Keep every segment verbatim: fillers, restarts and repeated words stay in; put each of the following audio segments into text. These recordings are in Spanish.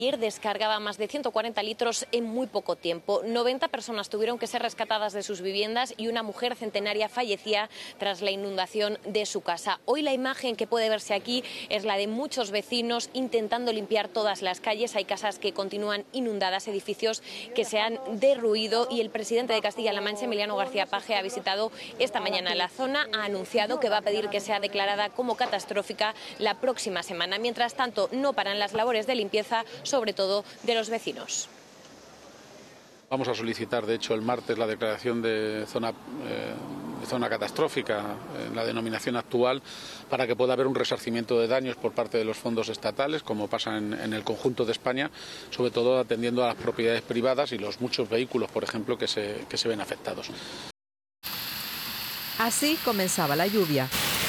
Ayer descargaba más de ciento cuarenta litros en muy poco tiempo. noventa personas tuvieron que ser rescatadas de sus viviendas y una mujer centenaria fallecía tras la inundación de su casa. Hoy la imagen que puede verse aquí es la de muchos vecinos intentando limpiar todas las calles. Hay casas que continúan inundadas, edificios que se han derruido, y el presidente de Castilla-La Mancha, Emiliano García Paje, ha visitado esta mañana la zona. Ha anunciado que va a pedir que sea declarada como catastrófica la próxima semana. Mientras tanto, no paran las labores de limpieza, sobre todo de los vecinos. Vamos a solicitar, de hecho, el martes la declaración de zona, eh, de zona catastrófica en la denominación actual, para que pueda haber un resarcimiento de daños por parte de los fondos estatales, como pasa en, en el conjunto de España, sobre todo atendiendo a las propiedades privadas y los muchos vehículos, por ejemplo, que se, que se ven afectados. Así comenzaba la lluvia.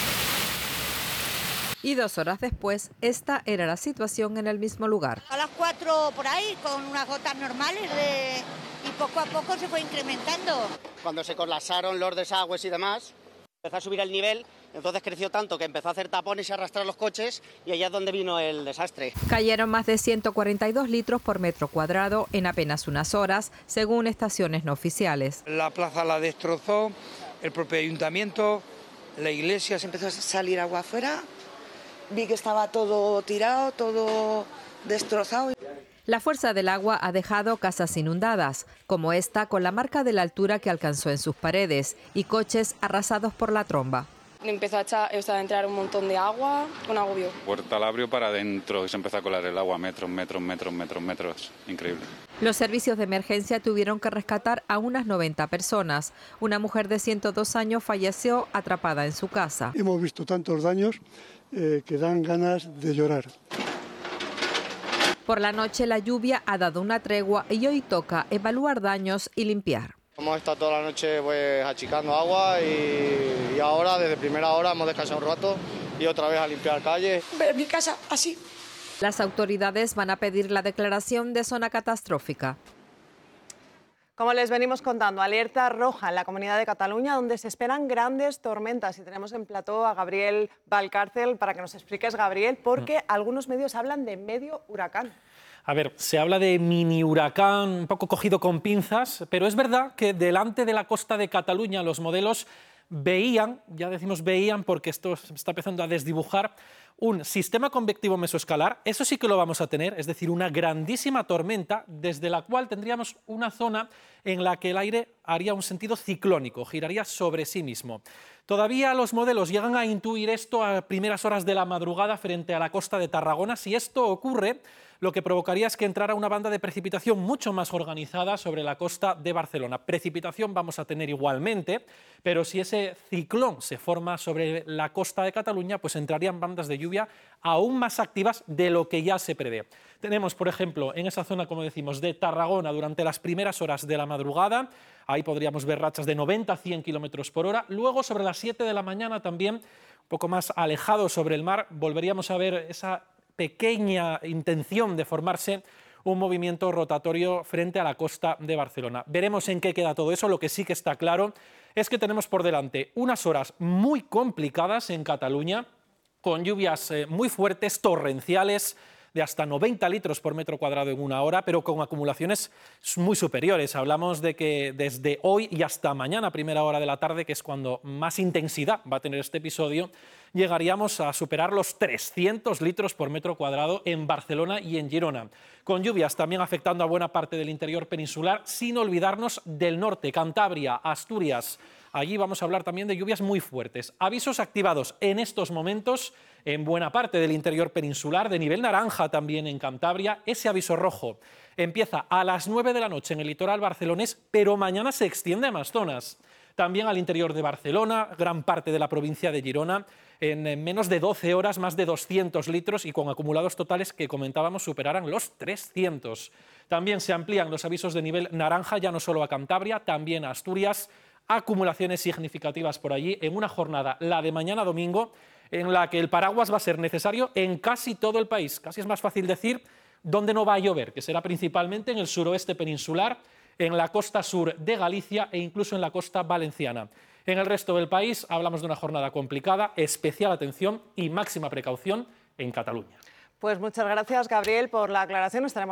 Y dos horas después, esta era la situación en el mismo lugar. A las cuatro por ahí, con unas gotas normales, de... y poco a poco se fue incrementando. Cuando se colapsaron los desagües y demás, empezó a subir el nivel, entonces creció tanto que empezó a hacer tapones y arrastrar los coches, y allá es donde vino el desastre. Cayeron más de ciento cuarenta y dos litros por metro cuadrado en apenas unas horas, según estaciones no oficiales. La plaza la destrozó, el propio ayuntamiento, la iglesia. Se empezó a salir agua afuera. Vi que estaba todo tirado, todo destrozado. La fuerza del agua ha dejado casas inundadas, como esta, con la marca de la altura que alcanzó en sus paredes, y coches arrasados por la tromba. Empezó a, echar, o sea, a entrar un montón de agua, un agobio. Puerta al abrio para adentro y se empezó a colar el agua, metros, metros, metros, metros, metros. Increíble. Los servicios de emergencia tuvieron que rescatar a unas noventa personas. Una mujer de ciento dos años falleció atrapada en su casa. Hemos visto tantos daños eh, que dan ganas de llorar. Por la noche la lluvia ha dado una tregua y hoy toca evaluar daños y limpiar. Hemos estado toda la noche pues achicando agua y, y ahora desde primera hora hemos descansado un rato y otra vez a limpiar calles. Ve mi casa así. Las autoridades van a pedir la declaración de zona catastrófica. Como les venimos contando, alerta roja en la Comunidad de Cataluña, donde se esperan grandes tormentas. Y tenemos en plató a Gabriel Valcárcel para que nos expliques, Gabriel, porque mm. algunos medios hablan de medio huracán. A ver, se habla de mini huracán, un poco cogido con pinzas, pero es verdad que delante de la costa de Cataluña los modelos veían, ya decimos veían porque esto se está empezando a desdibujar, un sistema convectivo mesoescalar. Eso sí que lo vamos a tener, es decir, una grandísima tormenta desde la cual tendríamos una zona en la que el aire haría un sentido ciclónico, giraría sobre sí mismo. Todavía los modelos llegan a intuir esto a primeras horas de la madrugada frente a la costa de Tarragona. Si esto ocurre, lo que provocaría es que entrara una banda de precipitación mucho más organizada sobre la costa de Barcelona. Precipitación vamos a tener igualmente, pero si ese ciclón se forma sobre la costa de Cataluña, pues entrarían bandas de lluvia aún más activas de lo que ya se prevé. Tenemos, por ejemplo, en esa zona, como decimos, de Tarragona durante las primeras horas de la madrugada, ahí podríamos ver rachas de noventa a cien kilómetros por hora. Luego, sobre las siete de la mañana también, un poco más alejado sobre el mar, volveríamos a ver esa pequeña intención de formarse un movimiento rotatorio frente a la costa de Barcelona. Veremos en qué queda todo eso. Lo que sí que está claro es que tenemos por delante unas horas muy complicadas en Cataluña, con lluvias eh, muy fuertes, torrenciales, de hasta noventa litros por metro cuadrado en una hora, pero con acumulaciones muy superiores. Hablamos de que desde hoy y hasta mañana, primera hora de la tarde, que es cuando más intensidad va a tener este episodio, llegaríamos a superar los trescientos litros por metro cuadrado en Barcelona y en Girona, con lluvias también afectando a buena parte del interior peninsular, sin olvidarnos del norte, Cantabria, Asturias. Allí vamos a hablar también de lluvias muy fuertes. Avisos activados en estos momentos en buena parte del interior peninsular, de nivel naranja también en Cantabria. Ese aviso rojo empieza a las nueve de la noche en el litoral barcelonés, pero mañana se extiende a más zonas. También al interior de Barcelona, gran parte de la provincia de Girona, en menos de doce horas más de doscientos litros y con acumulados totales que comentábamos superaran los trescientos. También se amplían los avisos de nivel naranja, ya no solo a Cantabria, también a Asturias. Acumulaciones significativas por allí en una jornada, la de mañana domingo, en la que el paraguas va a ser necesario en casi todo el país. Casi es más fácil decir dónde no va a llover, que será principalmente en el suroeste peninsular, en la costa sur de Galicia e incluso en la costa valenciana. En el resto del país hablamos de una jornada complicada, especial atención y máxima precaución en Cataluña. Pues muchas gracias, Gabriel, por la aclaración. Estaremos